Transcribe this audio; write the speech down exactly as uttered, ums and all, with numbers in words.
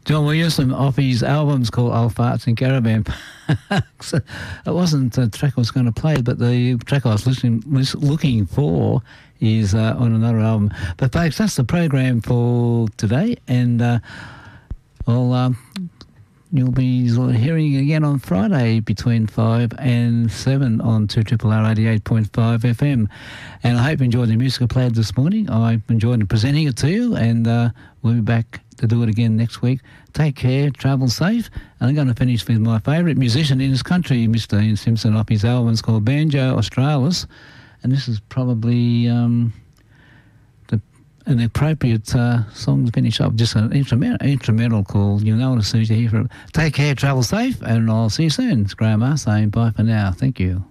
John Williamson off his albums called Old Farts and Caravan Parks. It wasn't the track I was going to play, but the track I was listening, was looking for is uh, on another album. But folks, that's the program for today, and uh, well, um, you'll be hearing again on Friday between five and seven on two R R R eighty-eight point five F M. And I hope you enjoyed the music I played this morning. I enjoyed presenting it to you, and uh, we'll be back to do it again next week. Take care, travel safe. And I'm going to finish with my favourite musician in this country, Mister Ian Simpson, off his albums called Banjo Australis. And this is probably um, the, an appropriate uh, song to finish up, just an instrumental, instrumental called You Know What As Soon As You Hear From It. Take care, travel safe, and I'll see you soon. It's Graham R saying bye for now. Thank you.